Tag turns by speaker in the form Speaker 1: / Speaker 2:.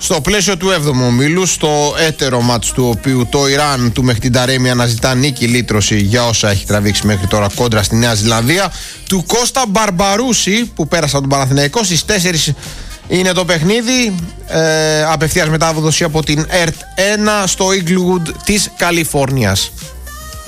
Speaker 1: Στο πλαίσιο του 7ου ομίλου, στο έτερο μάτς του οποίου το Ιράν του Μεχτινταρέμι αναζητά νίκη λύτρωση για όσα έχει τραβήξει μέχρι τώρα κόντρα στη Νέα Ζηλανδία, του Κώστα Μπαρμπαρούση που πέρασε από τον Παναθηναϊκό. Στις 4 είναι το παιχνίδι, απευθείας μετάδοση από την ΕΡΤ 1 στο Inglewood της Καλιφόρνιας.